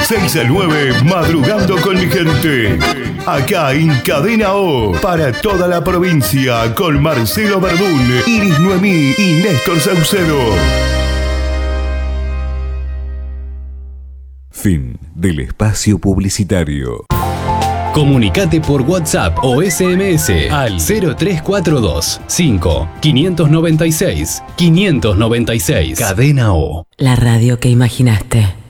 6 a 9, madrugando con mi gente. Acá en Cadena O, para toda la provincia, con Marcelo Verdún, Iris Noemí y Néstor Saucedo. Fin del espacio publicitario. Comunicate por WhatsApp o SMS al 0342 5 596 596. Cadena O. La radio que imaginaste.